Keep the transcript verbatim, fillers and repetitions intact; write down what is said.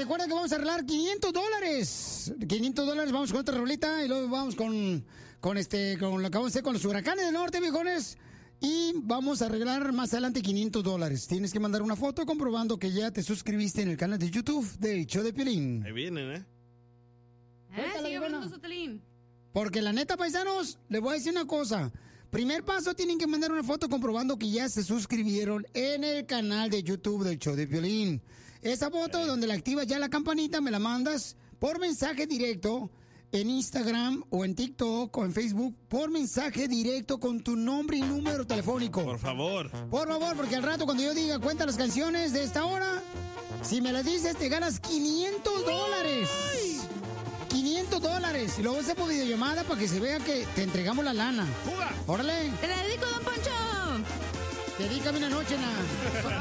recuerda que vamos a arreglar quinientos dólares. quinientos dólares, vamos con otra rolita y luego vamos con, con este, con lo que vamos a hacer con los huracanes del norte, viejones. Y vamos a arreglar más adelante quinientos dólares. Tienes que mandar una foto comprobando que ya te suscribiste en el canal de YouTube del Show de Piolín. Ahí vienen, ¿eh? ¿Eh? Sigue hablando, Sotelín. Porque la neta, paisanos, les voy a decir una cosa. Primer paso, tienen que mandar una foto comprobando que ya se suscribieron en el canal de YouTube del Show de Piolín. Esa foto eh. donde la activas ya la campanita, me la mandas por mensaje directo en Instagram o en TikTok o en Facebook, por mensaje directo con tu nombre y número telefónico. Por favor. Por favor, porque al rato cuando yo diga cuenta las canciones de esta hora, si me las dices te ganas quinientos dólares. quinientos dólares. Y luego se por videollamada para que se vea que te entregamos la lana. ¡Juga! ¡Órale! ¡Te la dedico, don Poncho! Dedícame una noche, na.